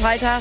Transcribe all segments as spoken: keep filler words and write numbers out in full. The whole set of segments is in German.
Freitag.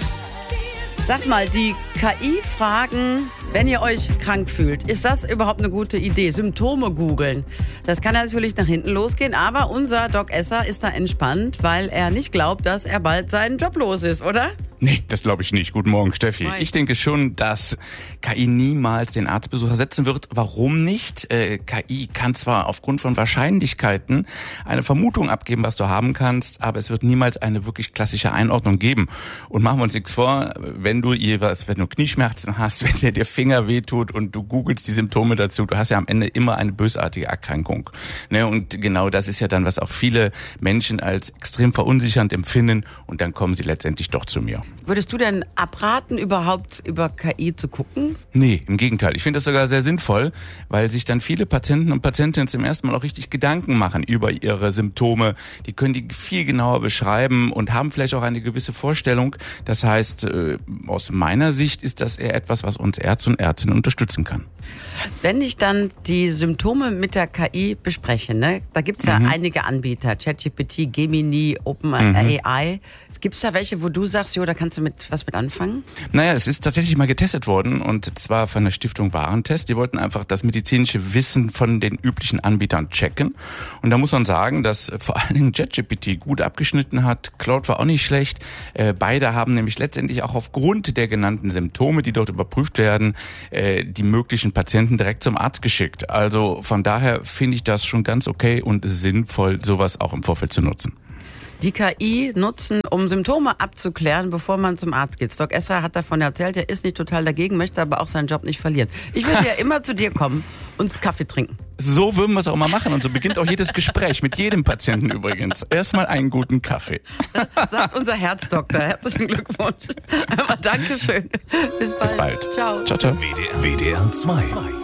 Sag mal, die K I fragen, wenn ihr euch krank fühlt, ist das überhaupt eine gute Idee? Symptome googeln. Das kann natürlich nach hinten losgehen, aber unser Doc Esser ist da entspannt, weil er nicht glaubt, dass er bald seinen Job los ist, oder? Nee, das glaube ich nicht. Guten Morgen, Steffi. Moin. Ich denke schon, dass K I niemals den Arztbesuch ersetzen wird. Warum nicht? Äh, K I kann zwar aufgrund von Wahrscheinlichkeiten eine Vermutung abgeben, was du haben kannst, aber es wird niemals eine wirklich klassische Einordnung geben. Und machen wir uns nichts vor, wenn du jeweils, wenn du Knieschmerzen hast, wenn dir der Finger wehtut und du googelst die Symptome dazu, du hast ja am Ende immer eine bösartige Erkrankung. Ne? Und genau das ist ja dann, was auch viele Menschen als extrem verunsichernd empfinden, und dann kommen sie letztendlich doch zu mir. Würdest du denn abraten, überhaupt über K I zu gucken? Nee, im Gegenteil. Ich finde das sogar sehr sinnvoll, weil sich dann viele Patienten und Patientinnen zum ersten Mal auch richtig Gedanken machen über ihre Symptome. Die können die viel genauer beschreiben und haben vielleicht auch eine gewisse Vorstellung. Das heißt, aus meiner Sicht ist das eher etwas, was uns Ärzte und Ärztinnen unterstützen kann. Wenn ich dann die Symptome mit der K I bespreche, ne, da gibt es ja mhm. einige Anbieter, ChatGPT, Gemini, OpenAI. Mhm. Gibt es da welche, wo du sagst, jo, da kannst du mit was mit anfangen? Naja, es ist tatsächlich mal getestet worden, und zwar von der Stiftung Warentest. Die wollten einfach das medizinische Wissen von den üblichen Anbietern checken. Und da muss man sagen, dass vor allen Dingen ChatGPT gut abgeschnitten hat. Claude war auch nicht schlecht. Äh, beide haben nämlich letztendlich auch aufgrund der genannten Symptome, die dort überprüft werden, äh, die möglichen Patienten direkt zum Arzt geschickt. Also von daher finde ich das schon ganz okay und sinnvoll, sowas auch im Vorfeld zu nutzen. Die K I nutzen, um Symptome abzuklären, bevor man zum Arzt geht. Doc Esser hat davon erzählt, er ist nicht total dagegen, möchte aber auch seinen Job nicht verlieren. Ich würde ja immer zu dir kommen und Kaffee trinken. So würden wir es auch mal machen, und so beginnt auch jedes Gespräch, mit jedem Patienten übrigens. Erstmal einen guten Kaffee. Sagt unser Herzdoktor. Herzlichen Glückwunsch. Aber Dankeschön. Bis bald. Bis bald. Ciao. Ciao, ciao. W D R zwei.